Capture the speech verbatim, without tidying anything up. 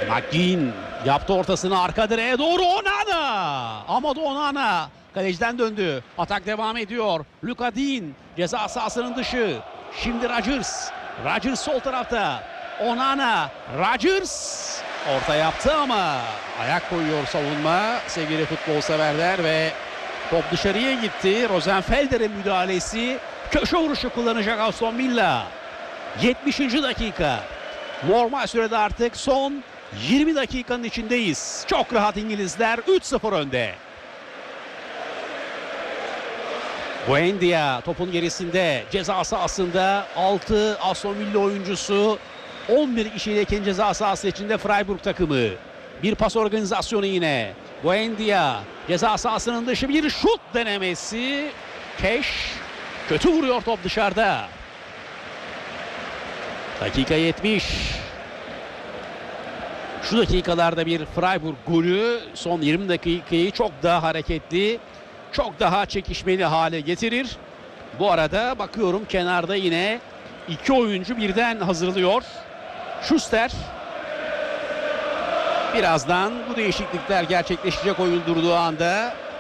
McGinn yaptı ortasını, arka direğe doğru Onana. Amadou Onana kaleciden döndü. Atak devam ediyor. Lucas Digne ceza sahasının dışı. Şimdi Rodgers. Rodgers sol tarafta. Onana. Rodgers orta yaptı ama ayak koyuyor savunma. Sevgili futbol severler ve top dışarıya gitti. Rosenfelder'in müdahalesi. Köşe vuruşu kullanacak Aston Villa. yetmişinci dakika. Normal sürede artık son yirmi dakikanın içindeyiz. Çok rahat İngilizler üç sıfır önde. Buendia topun gerisinde, ceza sahasında altı Aston Villa oyuncusu, on bir kişiyle ceza sahası içinde Freiburg takımı. Bir pas organizasyonu yine. Buendia ceza sahasının dışı, bir şut denemesi. Keş kötü vuruyor, top dışarıda. Dakika yetmiş. Şu dakikalarda bir Freiburg golü son yirmi dakikayı çok daha hareketli, çok daha çekişmeli hale getirir. Bu arada bakıyorum kenarda yine iki oyuncu birden hazırlıyor. Schuster. Birazdan bu değişiklikler gerçekleşecek oyun durduğu anda.